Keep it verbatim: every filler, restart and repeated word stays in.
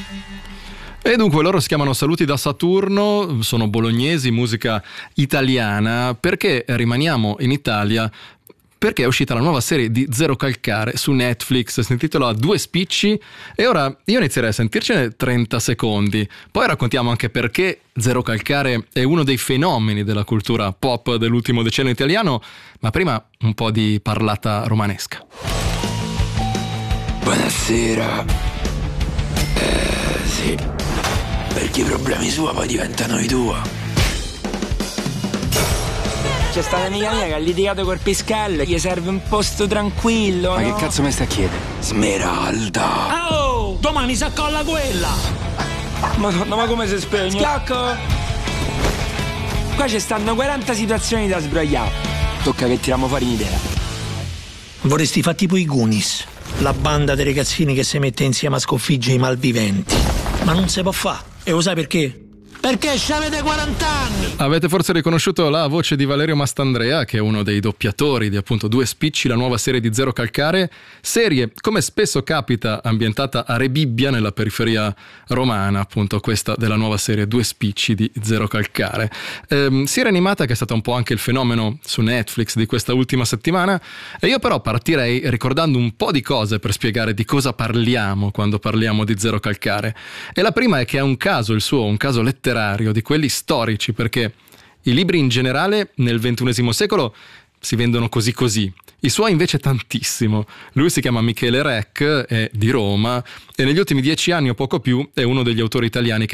E dunque loro si chiamano Saluti da Saturno, sono bolognesi, musica italiana. Perché rimaniamo in Italia? Perché è uscita la nuova serie di Zero Calcare su Netflix, si intitola Due Spicci, e ora io inizierei a sentircene trenta secondi, poi raccontiamo anche perché Zero Calcare è uno dei fenomeni della cultura pop dell'ultimo decennio italiano, ma prima un po' di parlata romanesca. Buonasera. Eh, sì, perché i problemi sua poi diventano i tuoi. C'è stata un'amica mia che ha litigato col Piscallo, gli serve un posto tranquillo. Ma no? che cazzo mi stai a chiedere? Smeralda. Oh, domani si accolla quella. Madonna, ma come si spegne? Schiocco! Qua ci stanno quaranta situazioni da sbrogliare. Tocca che tiriamo fuori un'idea. Vorresti fare tipo i Goonies, la banda dei ragazzini che si mette insieme a sconfiggere i malviventi. Ma non si può fare. E lo sai perché? Perché ci avete quaranta anni! Avete forse riconosciuto la voce di Valerio Mastandrea, che è uno dei doppiatori di appunto Due Spicci, la nuova serie di Zero Calcare, serie, come spesso capita, ambientata a Rebibbia, nella periferia romana, appunto questa della nuova serie Due Spicci di Zero Calcare. Ehm, serie animata che è stata un po' anche il fenomeno su Netflix di questa ultima settimana, e io però partirei ricordando un po' di cose per spiegare di cosa parliamo quando parliamo di Zero Calcare. E la prima è che è un caso, il suo, un caso letterario, di quelli storici, perché i libri in generale nel ventunesimo secolo si vendono così così, i suoi invece tantissimo. Lui si chiama Michele Rec, è di Roma e negli ultimi dieci anni o poco più è uno degli autori italiani che